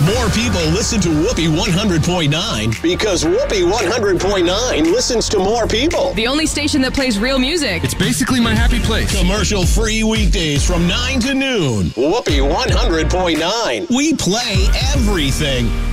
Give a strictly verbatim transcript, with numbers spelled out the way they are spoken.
More people listen to Whoopee one hundred point nine because Whoopee one hundred point nine listens to more people. The only station that plays real music. It's basically my happy place. Commercial-free weekdays from nine to noon. Whoopee one hundred point nine. We play everything.